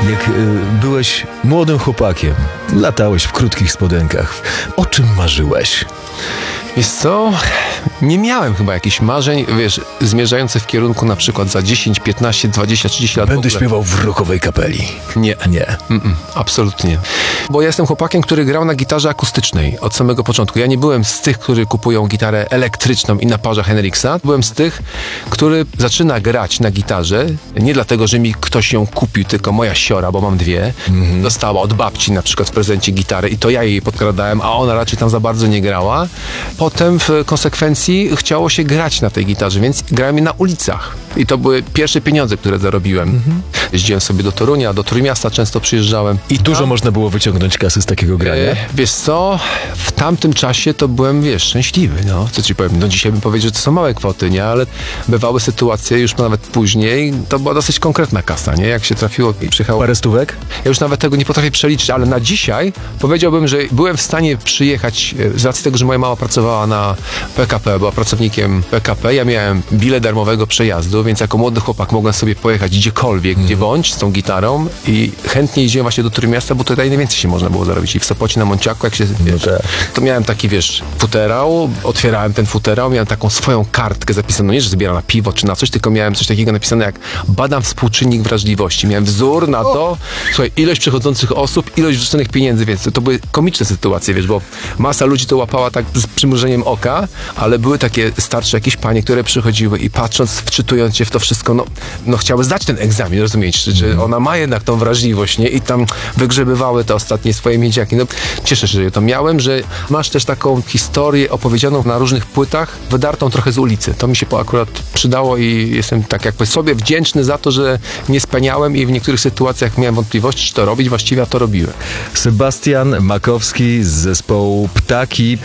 Jak byłeś młodym chłopakiem, latałeś w krótkich spodenkach, o czym marzyłeś? Wiesz co? Nie miałem chyba jakichś marzeń, wiesz, zmierzających w kierunku na przykład za 10, 15, 20, 30 lat. Będę śpiewał w rockowej kapeli. Nie. Nie. Absolutnie. Bo ja jestem chłopakiem, który grał na gitarze akustycznej od samego początku. Ja nie byłem z tych, którzy kupują gitarę elektryczną i naparza Henriksa. Byłem z tych, który zaczyna grać na gitarze, nie dlatego, że mi ktoś ją kupił, tylko moja siora, bo mam dwie, dostała od babci na przykład w prezencie gitarę i to ja jej podkradałem, a ona raczej tam za bardzo nie grała. Potem w konsekwencji chciało się grać na tej gitarze, więc grałem je na ulicach. I to były pierwsze pieniądze, które zarobiłem. Jeździłem sobie do Torunia, do Trójmiasta często przyjeżdżałem. I dużo można było wyciągnąć kasy z takiego grania? Wiesz co, w tamtym czasie to byłem, wiesz, szczęśliwy, no. Co ci powiem, no dzisiaj bym powiedział, że to są małe kwoty, nie? Ale bywały sytuacje już nawet później, to była dosyć konkretna kasa, nie? Jak się trafiło i przyjechało... Parę stówek? Ja już nawet tego nie potrafię przeliczyć, ale na dzisiaj powiedziałbym, że byłem w stanie przyjechać, z racji tego, że moja mama pracowała na PKP, była pracownikiem PKP, ja miałem bilet darmowego przejazdu, więc jako młody chłopak mogłem sobie pojechać gdziekolwiek, gdzie bądź z tą gitarą i chętnie jeździłem właśnie do Trójmiasta, bo tutaj najwięcej się można było zarobić. I w Sopocie, na Monciaku, jak się, wiesz, to miałem taki, wiesz, futerał, otwierałem ten futerał, miałem taką swoją kartkę zapisaną, nie, że zbieram na piwo czy na coś, tylko miałem coś takiego napisane jak badam współczynnik wrażliwości. Miałem wzór na to, słuchaj, ilość przychodzących osób, ilość wrzuconych pieniędzy, więc to były komiczne sytuacje, wiesz, bo masa ludzi to łapała tak z przymrużeniem oka, ale były takie starsze jakieś panie, które przychodziły i patrząc, wczytując się w to wszystko, no chciały zdać ten egzamin, rozumieć, że ona ma jednak tą wrażliwość, nie? I tam wygrzebywały te ostatnie swoje miedziaki. No, cieszę się, że to miałem, że masz też taką historię opowiedzianą na różnych płytach, wydartą trochę z ulicy. To mi się akurat przydało i jestem tak jakby sobie wdzięczny za to, że nie speniałem i w niektórych sytuacjach miałem wątpliwości, czy to robić właściwie, a to robiłem. Sebastian Makowski z zespołu Ptaki.